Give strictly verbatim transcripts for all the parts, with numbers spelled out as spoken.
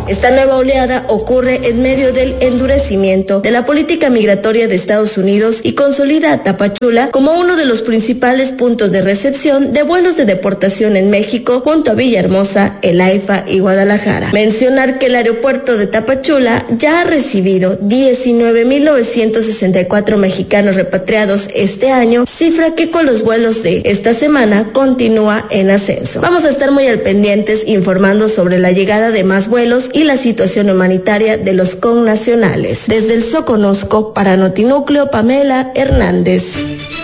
Esta nueva oleada ocurre en medio del endurecimiento de la política migratoria de Estados Unidos y consolida a Tapachula como uno de los principales puntos de recepción de vuelos de deportación en México junto a Villahermosa, El Haifa y Guadalajara. Mencionar que el aeropuerto de Tapachula ya ha recibido diecinueve mil novecientos sesenta y cuatro mexicanos repatriados este año, cifra que con los vuelos de esta semana continúa en ascenso. Vamos a estar muy al pendientes informando sobre la llegada de más vuelos y la situación humanitaria de los connacionales. Desde el Soconusco, para Notinúcleo, Pamela Hernández.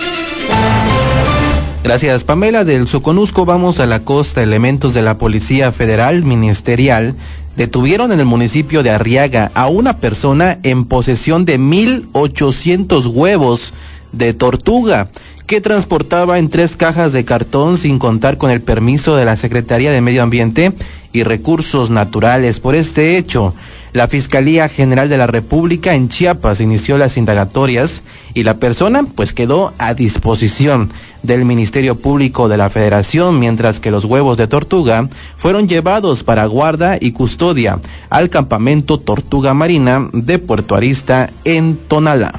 Gracias, Pamela. Del Soconusco vamos a la costa. Elementos de la Policía Federal Ministerial detuvieron en el municipio de Arriaga a una persona en posesión de mil ochocientos huevos de tortuga que transportaba en tres cajas de cartón sin contar con el permiso de la Secretaría de Medio Ambiente y Recursos Naturales. Por este hecho, la Fiscalía General de la República en Chiapas inició las indagatorias y la persona pues quedó a disposición del Ministerio Público de la Federación, mientras que los huevos de tortuga fueron llevados para guarda y custodia al campamento Tortuga Marina de Puerto Arista en Tonalá.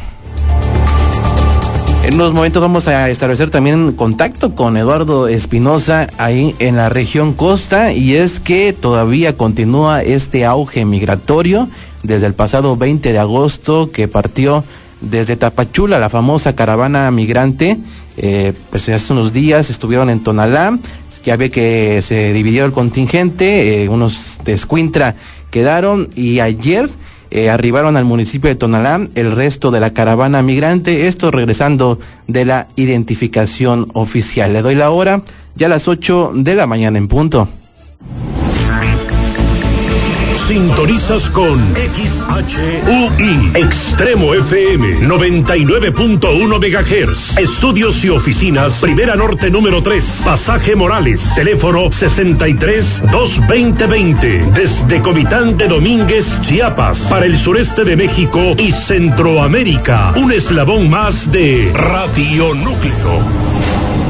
En unos momentos vamos a establecer también contacto con Eduardo Espinosa ahí en la región costa, y es que todavía continúa este auge migratorio desde el pasado veinte de agosto que partió desde Tapachula, la famosa caravana migrante. Eh, pues hace unos días estuvieron en Tonalá, ya ve que se dividió el contingente, eh, unos de Escuintla quedaron, y ayer Eh, arribaron al municipio de Tonalá el resto de la caravana migrante, esto regresando de la identificación oficial. Le doy la hora, ya a las ocho de la mañana en punto. Sintonizas con X H U I Extremo F M noventa y nueve punto uno megahertz. Estudios y oficinas Primera Norte número tres, Pasaje Morales, teléfono sesenta y tres, dos veinte veinte. Desde Comitán de Domínguez, Chiapas, para el sureste de México y Centroamérica. Un eslabón más de Radio Núcleo.